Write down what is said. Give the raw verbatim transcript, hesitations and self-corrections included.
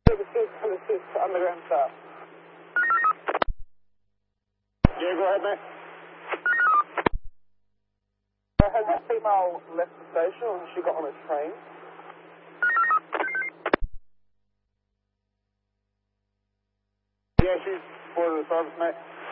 Number six, number six, underground stop. Yeah, go ahead, mate. Uh, has that female left the station or has she got on a train? Yeah, she's boarded the service, mate.